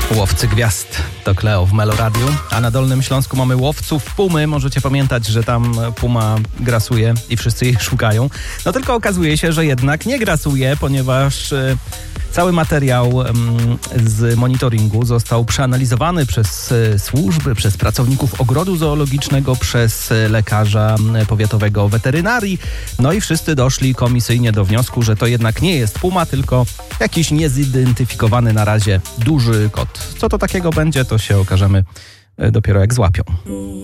Łowcy gwiazd to Kleo w Meloradiu, a na Dolnym Śląsku mamy łowców pumy. Możecie pamiętać, że tam puma grasuje i wszyscy jej szukają. No tylko okazuje się, że jednak nie grasuje, ponieważ cały materiał z monitoringu został przeanalizowany przez służby, przez pracowników ogrodu zoologicznego, przez lekarza powiatowego weterynarii. No i wszyscy doszli komisyjnie do wniosku, że to jednak nie jest puma, tylko jakiś niezidentyfikowany na razie duży kot. Co to takiego będzie, to się okażemy dopiero jak złapią.